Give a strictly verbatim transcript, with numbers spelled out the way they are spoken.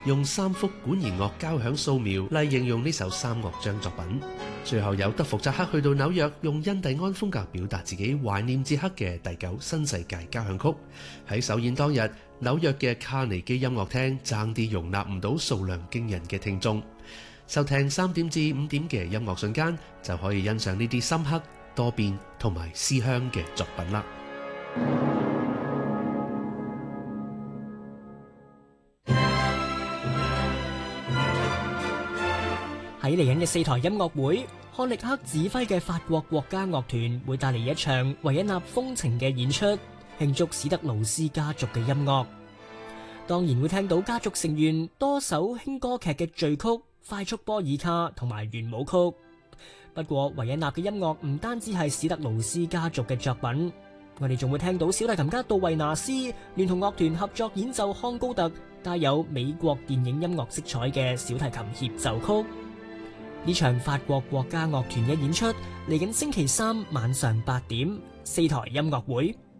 用三幅管弦樂交響素描嚟形容呢首三樂章作品。最後有德福扎克去到紐約，用印第安風格表達自己懷念捷克嘅第九新世界交響曲。喺首演當日，紐約嘅卡尼基音樂廳爭啲容納唔到數量驚人嘅聽眾。收聽三點至五點嘅音樂瞬間，就可以欣賞呢啲深刻、多變同埋思鄉嘅作品啦。 喺嚟緊嘅四台音樂會，漢力克指揮嘅法國國家樂團會帶嚟一場維也納風情嘅演出，慶祝史特勞斯家族嘅音樂。當然會聽到家族成員多首輕歌劇嘅序曲、快速波爾卡同埋圓舞曲。不過維也納嘅音樂唔單止係史特勞斯家族嘅作品，我哋仲會聽到小提琴家杜維納斯聯同樂團合作演奏康高特帶有美國電影音樂色彩嘅小提琴協奏曲。呢場法國國家樂團嘅演出嚟緊星期三晚上八點，四台音樂會。